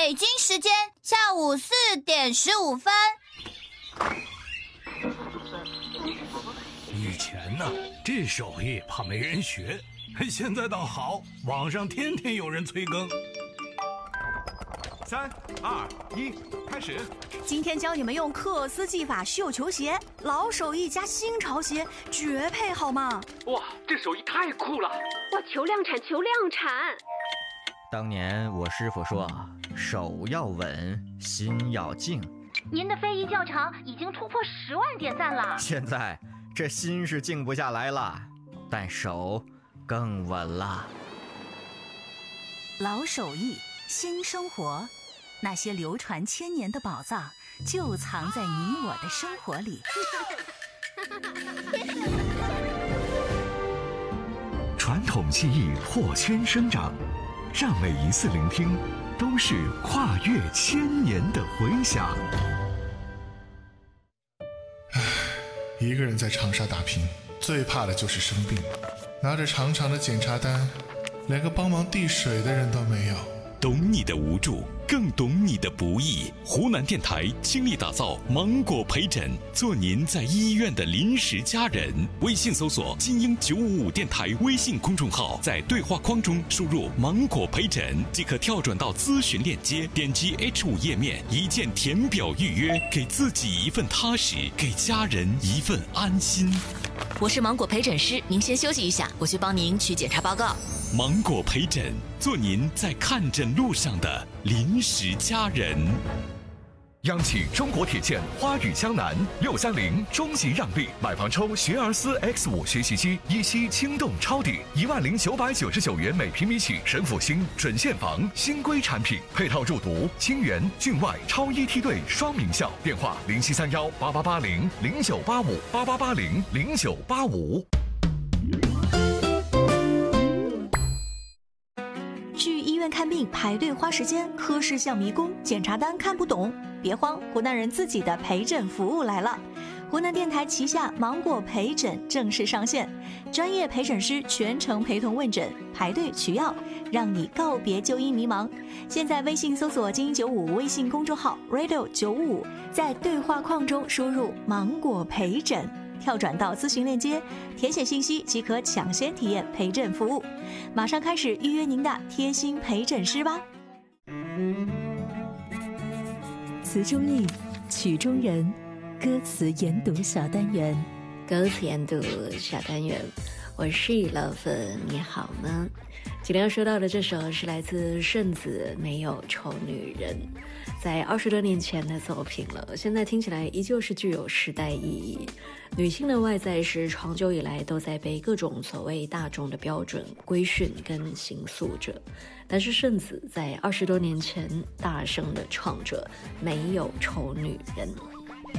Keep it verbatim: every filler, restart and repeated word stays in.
北京时间下午四点十五分。 以前呢，这手艺怕没人学，现在倒好，网上天天有人催更。 三二一，开始！ 今天教你们用克斯技法绣球鞋，老手艺加新潮鞋，绝配好吗？ 哇，这手艺太酷了！ 哇，求量产，求量产！ 当年我师傅说，手要稳，心要静。 您的非遗教程已经突破十万点赞了。 现在这心是静不下来了，但手更稳了。 老手艺，新生活，那些流传千年的宝藏就藏在你我的生活里。 传统技艺破圈生长，让每一次聆听都是跨越千年的回响。 唉，一个人在长沙打拼，最怕的就是生病。拿着长长的检查单，连个帮忙递水的人都没有。 懂你的无助，更懂你的不易。湖南电台倾力打造芒果陪诊，做您在医院的临时家人。微信搜索金鹰九五五电台微信公众号，在对话框中输入芒果陪诊即可跳转到咨询链接，点击 H 五 页面，一键填表预约，给自己一份踏实，给家人一份安心。 我是芒果陪诊师，您先休息一下，我去帮您取检查报告。 芒果陪诊，做您在看诊路上的临时家人。 央企中国铁建花语江南六三零终极让利，买房抽学而思 X 五 学习机，一期轻动抄底一万零九百九十九元每平米起，神府新准现房新规产品，配套入读清源郡外超一梯队双名校，电话零七三幺八八八零零九八五八八八零零九八五。 去医院看病排队花时间，科室像迷宫，检查单看不懂。别慌，湖南人自己的陪诊服务来了。湖南电台旗下芒果陪诊正式上线，专业陪诊师全程陪同问诊，排队取药，让你告别就医迷茫。现在微信搜索金鹰九五微信公众号 radio 九五，在对话框中输入芒果陪诊，跳转到咨询链接，填写信息即可抢先体验陪诊服务。马上开始预约您的贴心陪诊师吧。 词中意，曲中人，歌词研读小单元。 歌词研读小单元，我是乐芬，你好吗？今天要说到的这首是来自顺子，没有丑女人，在二十多年前的作品了，现在听起来依旧是具有时代意义。女性的外在是长久以来都在被各种所谓大众的标准规训跟形塑着，但是顺子在二十多年前大声的唱着没有丑女人。